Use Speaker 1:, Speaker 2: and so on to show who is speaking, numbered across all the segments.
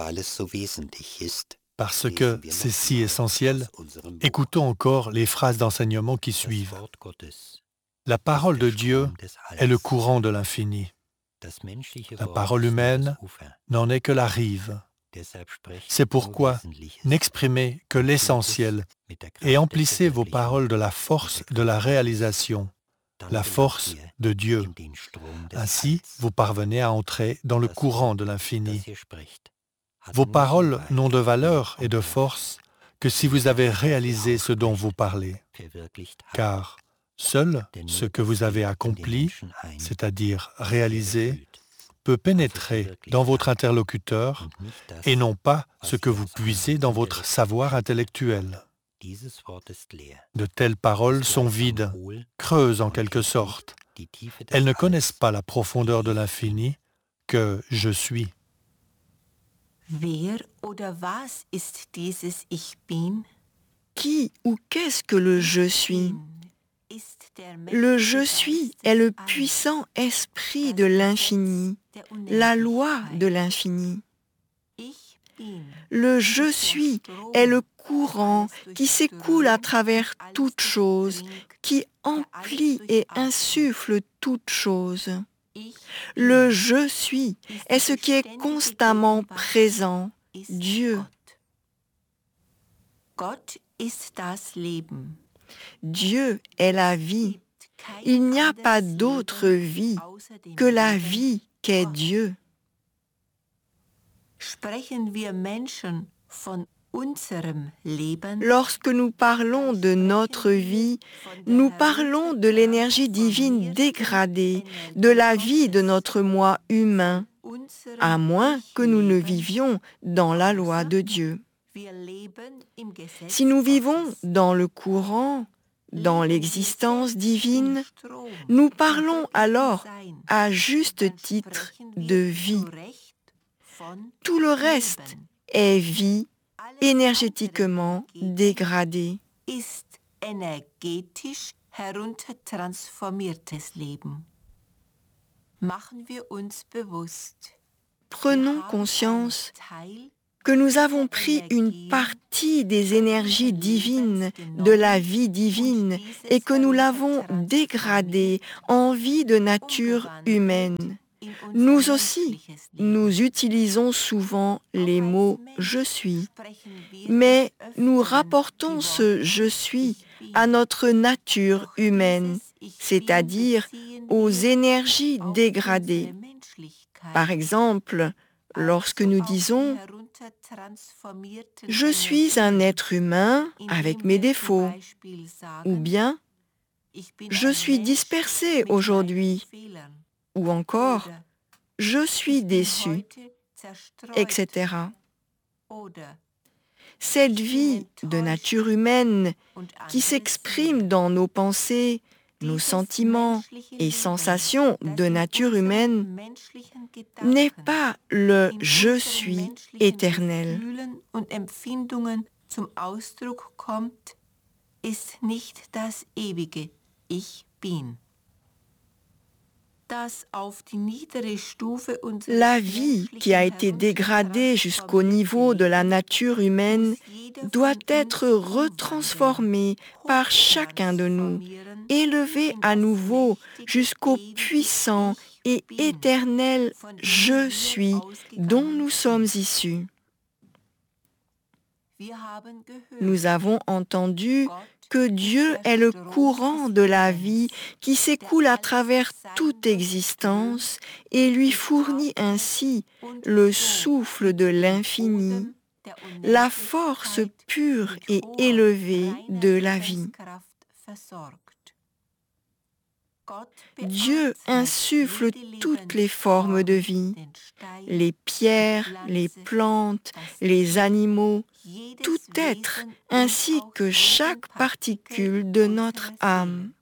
Speaker 1: Parce que c'est si essentiel, écoutons encore les phrases d'enseignement qui suivent. La parole de Dieu est le courant de l'infini. La parole humaine n'en est que la rive. C'est pourquoi n'exprimez que l'essentiel et emplissez vos paroles de la force de la réalisation, la force de Dieu. Ainsi, vous parvenez à entrer dans le courant de l'infini. Vos paroles n'ont de valeur et de force que si vous avez réalisé ce dont vous parlez, car seul ce que vous avez accompli, c'est-à-dire réalisé, peut pénétrer dans votre interlocuteur et non pas ce que vous puisez dans votre savoir intellectuel. De telles paroles sont vides, creuses en quelque sorte. Elles ne connaissent pas la profondeur de l'infini que je suis.
Speaker 2: Wer oder was ist dieses Ich Bin?
Speaker 3: Qui ou qu'est-ce que le je suis? Le je suis est le puissant esprit de l'infini, la loi de l'infini. Le je suis est le courant qui s'écoule à travers toute chose, qui emplit et insuffle toute chose. Le je suis est ce qui est constamment présent, Dieu.
Speaker 2: Gott ist das Leben.
Speaker 3: Dieu est la vie. Il n'y a pas d'autre vie que la vie qu'est Dieu.
Speaker 2: Sprechen wir Menschen von unserem Leben?
Speaker 3: Lorsque nous parlons de notre vie, nous parlons de l'énergie divine dégradée, de la vie de notre moi humain, à moins que nous ne vivions dans la loi de Dieu. Si nous vivons dans le courant, dans l'existence divine, nous parlons alors à juste titre de vie. Tout le reste est vie énergétiquement dégradée.
Speaker 2: Ist energetisch heruntertransformiertes Leben. Machen wir uns bewusst.
Speaker 3: Prenons conscience que nous avons pris une partie des énergies divines, de la vie divine, et que nous l'avons dégradée en vie de nature humaine. Nous aussi, nous utilisons souvent les mots « je suis », mais nous rapportons ce « je suis » à notre nature humaine, c'est-à-dire aux énergies dégradées. Par exemple, lorsque nous disons « je suis un être humain avec mes défauts » ou bien « je suis dispersé aujourd'hui » ou encore « je suis déçu », etc. Cette vie de nature humaine qui s'exprime dans nos pensées, nos sentiments et sensations de nature humaine n'est pas le « je suis » éternel. La vie qui a été dégradée jusqu'au niveau de la nature humaine doit être retransformée par chacun de nous, élevée à nouveau jusqu'au puissant et éternel « je suis » dont nous sommes issus. Nous avons entendu que Dieu est le courant de la vie qui s'écoule à travers toute existence et lui fournit ainsi le souffle de l'infini, la force pure et élevée de la vie. Dieu insuffle toutes les formes de vie, les pierres, les plantes, les animaux, tout être, ainsi que chaque particule de notre âme.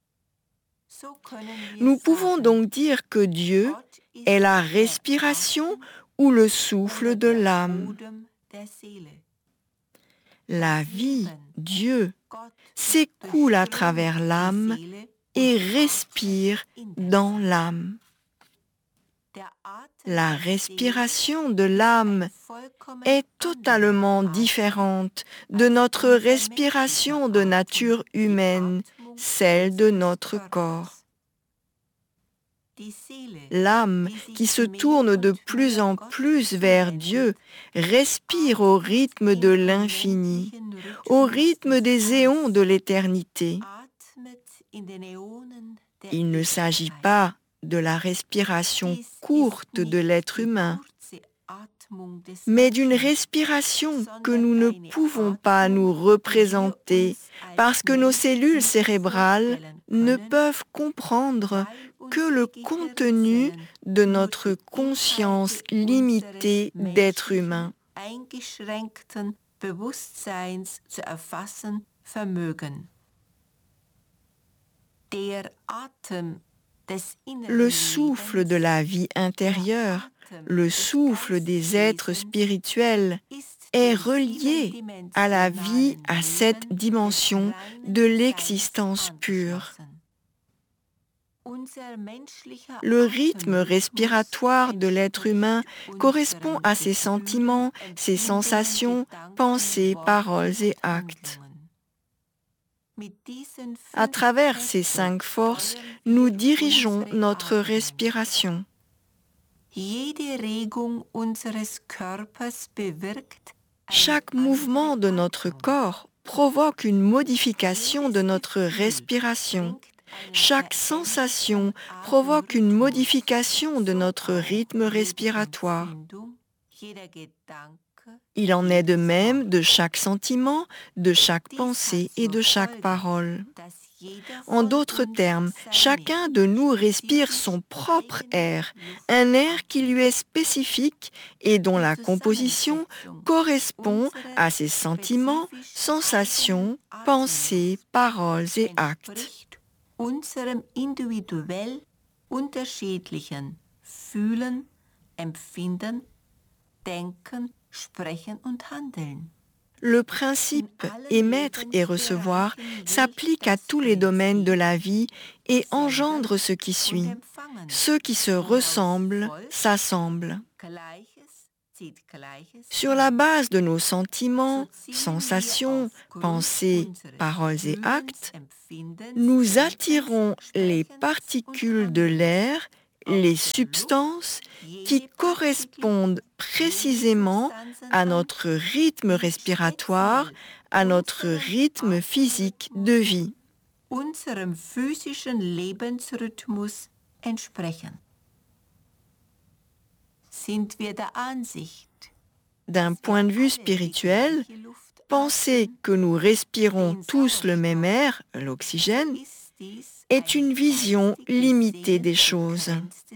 Speaker 3: Nous pouvons donc dire que Dieu est la respiration ou le souffle de l'âme. La vie, Dieu, s'écoule à travers l'âme et respire dans l'âme. La respiration de l'âme est totalement différente de notre respiration de nature humaine, celle de notre corps. L'âme, qui se tourne de plus en plus vers Dieu, respire au rythme de l'infini, au rythme des éons de l'éternité. Il ne s'agit pas de la respiration courte de l'être humain, mais d'une respiration que nous ne pouvons pas nous représenter parce que nos cellules cérébrales ne peuvent comprendre que le contenu de notre conscience limitée d'être humain. Le souffle de la vie intérieure, le souffle des êtres spirituels, est relié à la vie à cette dimension de l'existence pure. Le rythme respiratoire de l'être humain correspond à ses sentiments, ses sensations, pensées, paroles et actes. À travers ces 5 forces, nous dirigeons notre respiration. Chaque mouvement de notre corps provoque une modification de notre respiration. Chaque sensation provoque une modification de notre rythme respiratoire. Il en est de même de chaque sentiment, de chaque pensée et de chaque parole. En d'autres termes, chacun de nous respire son propre air, un air qui lui est spécifique et dont la composition correspond à ses sentiments, sensations, pensées, paroles et actes.
Speaker 2: Unserem individuell unterschiedlichen Fühlen, Empfinden, Denken, Sprechen und Handeln.
Speaker 3: Le principe émettre et recevoir s'applique à tous les domaines de la vie et engendre ce qui suit. Ceux qui se ressemblent s'assemblent. Sur la base de nos sentiments, sensations, pensées, paroles et actes, nous attirons les particules de l'air, les substances qui correspondent précisément à notre rythme respiratoire, à notre rythme physique de vie.
Speaker 2: Unserem physischen Lebensrhythmus entsprechen. Sind wir der Ansicht,
Speaker 3: D'un point de vue spirituel, penser que nous respirons tous le même air, l'oxygène, est une vision limitée des choses.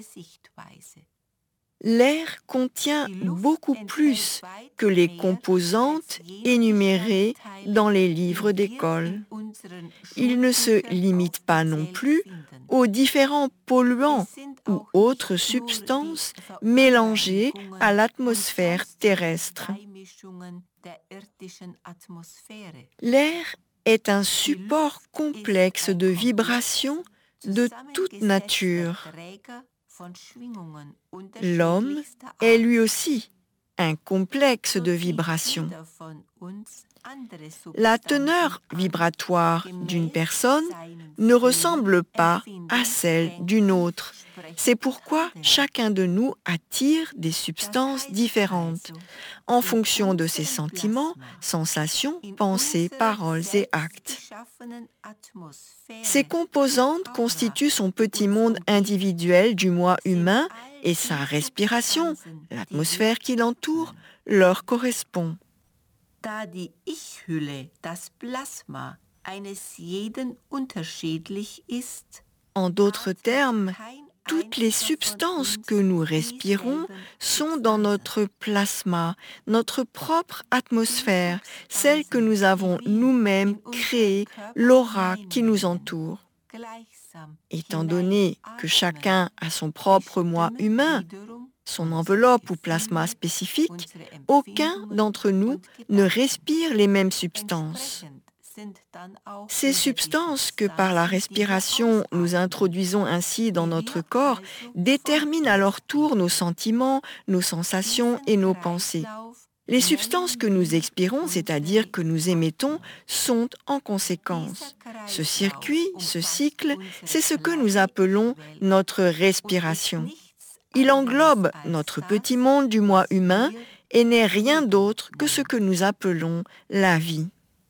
Speaker 3: L'air contient beaucoup plus que les composantes énumérées dans les livres d'école. Il ne se limite pas non plus aux différents polluants ou autres substances mélangées à l'atmosphère terrestre. L'air est un support complexe de vibrations de toute nature. L'homme est lui aussi un complexe de vibrations. La teneur vibratoire d'une personne ne ressemble pas à celle d'une autre. C'est pourquoi chacun de nous attire des substances différentes en fonction de ses sentiments, sensations, pensées, paroles et actes. Ces composantes constituent son petit monde individuel du moi humain et sa respiration, l'atmosphère qui l'entoure, leur correspond.
Speaker 2: Da die Ich-Hülle, das Plasma, eines jeden unterschiedlich ist,
Speaker 3: en d'autres termes, toutes les substances que nous respirons sont dans notre plasma, notre propre atmosphère, celle que nous avons nous-mêmes créée, l'aura qui nous entoure. Étant donné que chacun a son propre moi humain, son enveloppe ou plasma spécifique, aucun d'entre nous ne respire les mêmes substances. Ces substances que par la respiration nous introduisons ainsi dans notre corps déterminent à leur tour nos sentiments, nos sensations et nos pensées. Les substances que nous expirons, c'est-à-dire que nous émettons, sont en conséquence. Ce circuit, ce cycle, c'est ce que nous appelons notre respiration. Il englobe notre petit monde du moi humain et n'est rien d'autre que ce que nous appelons la vie.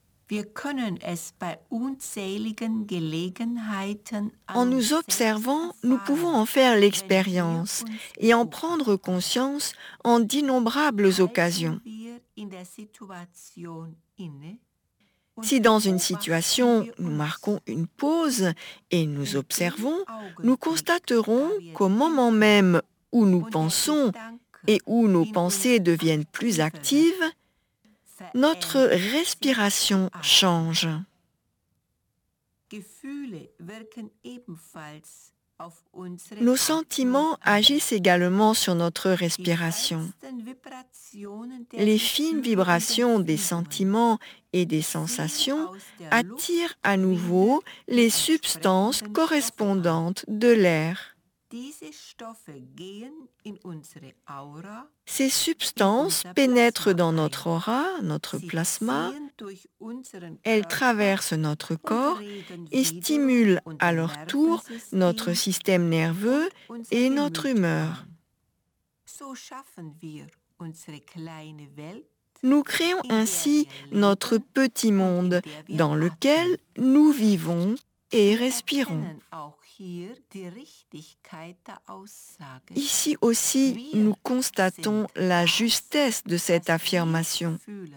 Speaker 3: En nous observant, nous pouvons en faire l'expérience et en prendre conscience en d'innombrables occasions. Si dans une situation, nous marquons une pause et nous observons, nous constaterons qu'au moment même où nous pensons et où nos pensées deviennent plus actives, notre respiration change. Nos sentiments agissent également sur notre respiration. Les fines vibrations des sentiments et des sensations attirent à nouveau les substances correspondantes de l'air. Ces substances pénètrent dans notre aura, notre plasma, elles traversent notre corps et stimulent à leur tour notre système nerveux et notre humeur. Nous créons ainsi notre petit monde dans lequel nous vivons et respirons. Ici aussi, nous constatons la justesse de cette affirmation.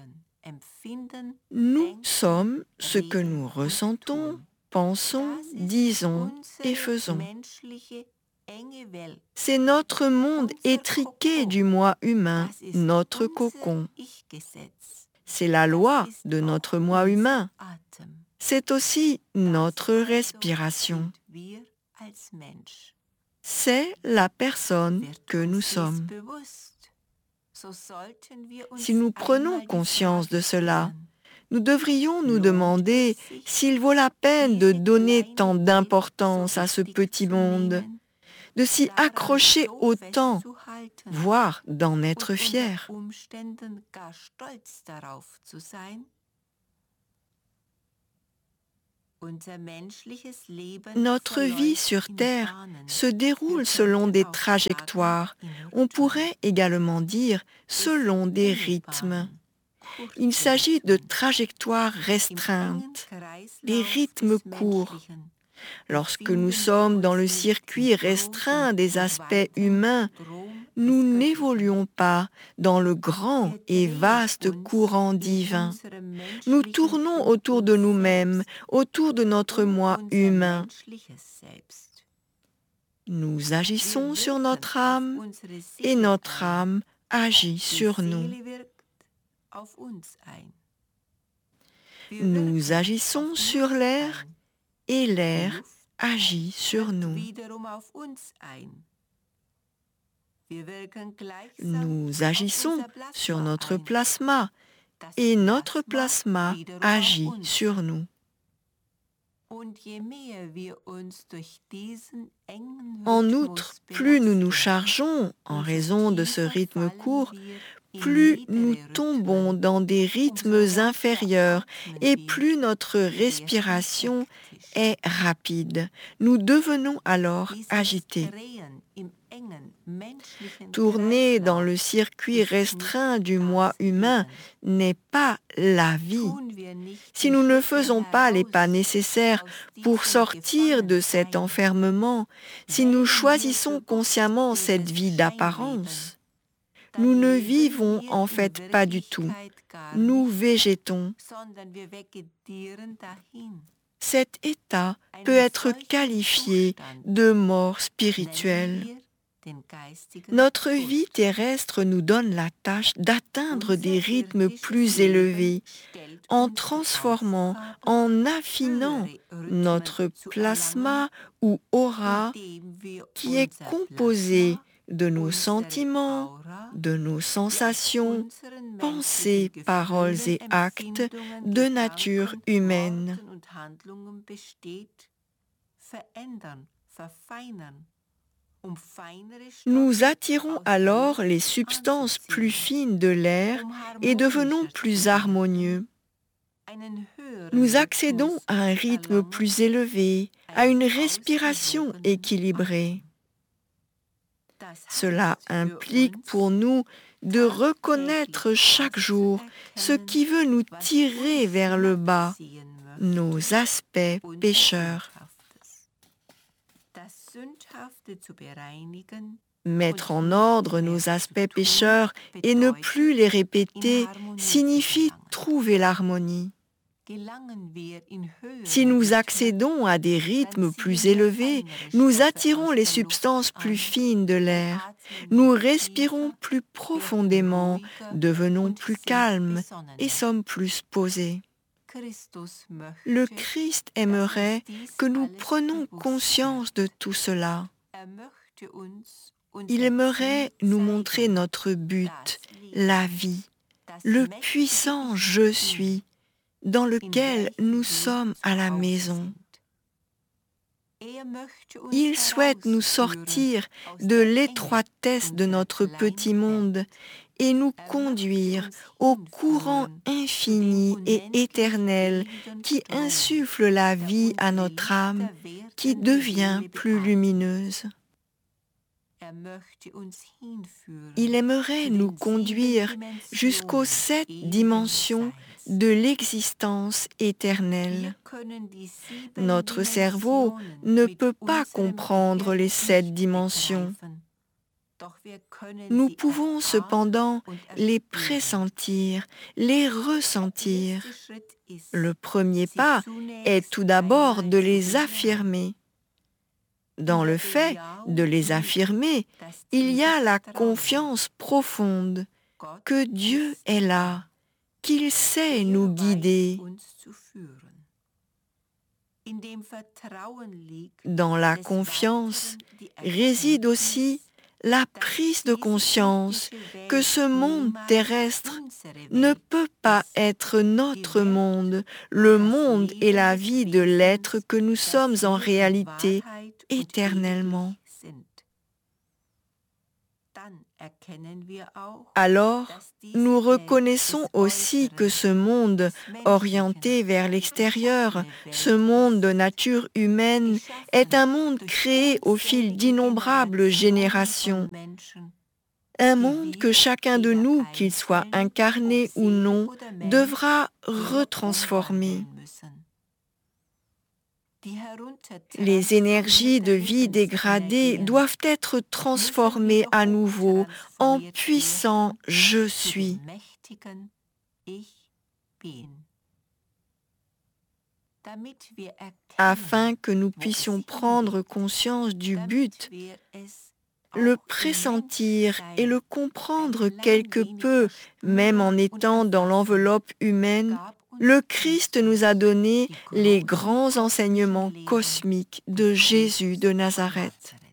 Speaker 3: Nous sommes ce que nous ressentons, pensons, disons et faisons. C'est notre monde étriqué du moi humain, notre cocon. C'est la loi de notre moi humain. C'est aussi notre respiration. C'est la personne que nous sommes. Si nous prenons conscience de cela, nous devrions nous demander s'il vaut la peine de donner tant d'importance à ce petit monde, de s'y accrocher autant, voire d'en être fier. Notre vie sur Terre se déroule selon des trajectoires, on pourrait également dire selon des rythmes. Il s'agit de trajectoires restreintes, des rythmes courts. Lorsque nous sommes dans le circuit restreint des aspects humains, nous n'évoluons pas dans le grand et vaste courant divin. Nous tournons autour de nous-mêmes, autour de notre moi humain. Nous agissons sur notre âme et notre âme agit sur nous. Nous agissons sur l'air et l'air agit sur nous. Nous agissons sur notre plasma et notre plasma agit sur nous. En outre, plus nous nous chargeons en raison de ce rythme court, plus nous tombons dans des rythmes inférieurs et plus notre respiration est rapide. Nous devenons alors agités. Tourner dans le circuit restreint du moi humain n'est pas la vie. Si nous ne faisons pas les pas nécessaires pour sortir de cet enfermement, si nous choisissons consciemment cette vie d'apparence, nous ne vivons en fait pas du tout. Nous végétons. Cet état peut être qualifié de mort spirituelle. Notre vie terrestre nous donne la tâche d'atteindre des rythmes plus élevés, en transformant, en affinant notre plasma ou aura qui est composé de nos sentiments, de nos sensations, pensées, paroles et actes de nature humaine. Nous attirons alors les substances plus fines de l'air et devenons plus harmonieux. Nous accédons à un rythme plus élevé, à une respiration équilibrée. Cela implique pour nous de reconnaître chaque jour ce qui veut nous tirer vers le bas, nos aspects pécheurs. Mettre en ordre nos aspects pécheurs et ne plus les répéter signifie trouver l'harmonie. Si nous accédons à des rythmes plus élevés, nous attirons les substances plus fines de l'air. Nous respirons plus profondément, devenons plus calmes et sommes plus posés. Le Christ aimerait que nous prenions conscience de tout cela. Il aimerait nous montrer notre but, la vie, le puissant Je suis, dans lequel nous sommes à la maison. Il souhaite nous sortir de l'étroitesse de notre petit monde et nous conduire au courant infini et éternel qui insuffle la vie à notre âme, qui devient plus lumineuse. Il aimerait nous conduire jusqu'aux 7 dimensions de l'existence éternelle. Notre cerveau ne peut pas comprendre les 7 dimensions. Nous pouvons cependant les pressentir, les ressentir. Le premier pas est tout d'abord de les affirmer. Dans le fait de les affirmer, il y a la confiance profonde que Dieu est là, qu'il sait nous guider. Dans la confiance réside aussi la prise de conscience que ce monde terrestre ne peut pas être notre monde, le monde et la vie de l'être que nous sommes en réalité éternellement. Alors, nous reconnaissons aussi que ce monde orienté vers l'extérieur, ce monde de nature humaine, est un monde créé au fil d'innombrables générations. Un monde que chacun de nous, qu'il soit incarné ou non, devra retransformer. Les énergies de vie dégradées doivent être transformées à nouveau en puissant Je suis. Afin que nous puissions prendre conscience du but, le pressentir et le comprendre quelque peu, même en étant dans l'enveloppe humaine, le Christ nous a donné les grands enseignements cosmiques de Jésus de Nazareth.